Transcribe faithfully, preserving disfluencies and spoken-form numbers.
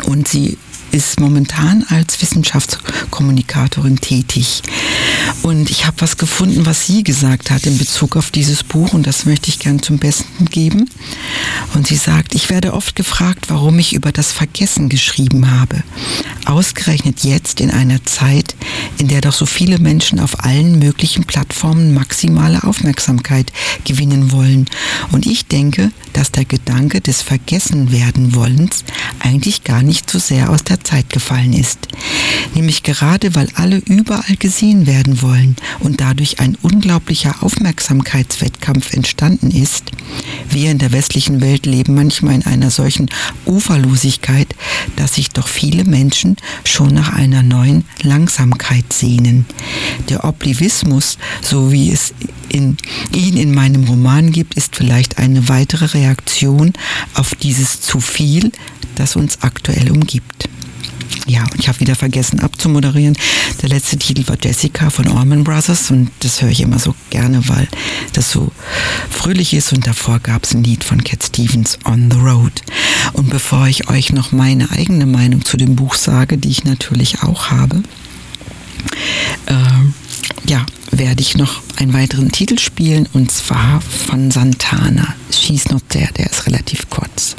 Und sie ist momentan als Wissenschaftskommunikatorin tätig. Und ich habe was gefunden, was sie gesagt hat in Bezug auf dieses Buch, und das möchte ich gern zum Besten geben. Und sie sagt, ich werde oft gefragt, warum ich über das Vergessen geschrieben habe. Ausgerechnet jetzt in einer Zeit, in der doch so viele Menschen auf allen möglichen Plattformen maximale Aufmerksamkeit gewinnen wollen. Und ich denke, dass der Gedanke des Vergessenwerdenwollens eigentlich gar nicht so sehr aus der Zeit gefallen ist. Nämlich gerade, weil alle überall gesehen werden wollen und dadurch ein unglaublicher Aufmerksamkeitswettkampf entstanden ist. Wir in der westlichen Welt leben manchmal in einer solchen Uferlosigkeit, dass sich doch viele Menschen schon nach einer neuen Langsamkeit sehnen. Der Oblivismus, so wie es in, ihn in meinem Roman gibt, ist vielleicht eine weitere Reaktion auf dieses zu viel, das uns aktuell umgibt. Ja, und ich habe wieder vergessen abzumoderieren. Der letzte Titel war Jessica von Allman Brothers, und das höre ich immer so gerne, weil das so fröhlich ist, und davor gab es ein Lied von Cat Stevens, On the Road. Und bevor ich euch noch meine eigene Meinung zu dem Buch sage, die ich natürlich auch habe, äh, ja, werde ich noch einen weiteren Titel spielen, und zwar von Santana. She's Not There, der ist relativ kurz.